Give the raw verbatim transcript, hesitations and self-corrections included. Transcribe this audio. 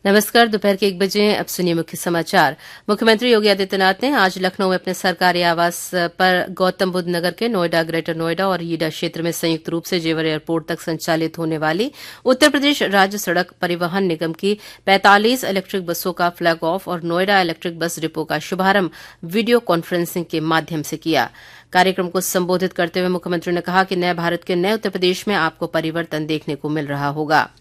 नमस्कार। दोपहर के एक बजे अब सुनिए मुख्य समाचार। मुख्यमंत्री योगी आदित्यनाथ ने आज लखनऊ में अपने सरकारी आवास पर गौतम बुद्ध नगर के नोएडा, ग्रेटर नोएडा और ईडा क्षेत्र में संयुक्त रूप से जेवर एयरपोर्ट तक संचालित होने वाली उत्तर प्रदेश राज्य सड़क परिवहन निगम की पैंतालीस इलेक्ट्रिक बसों का फ्लैग ऑफ और नोएडा इलेक्ट्रिक बस डिपो का शुभारंभ वीडियो कॉन्फ्रेंसिंग के माध्यम से किया। कार्यक्रम को संबोधित करते हुए मुख्यमंत्री ने कहा कि नए भारत के नए उत्तर प्रदेश में आपको परिवर्तन देखने को मिल रहा होगा।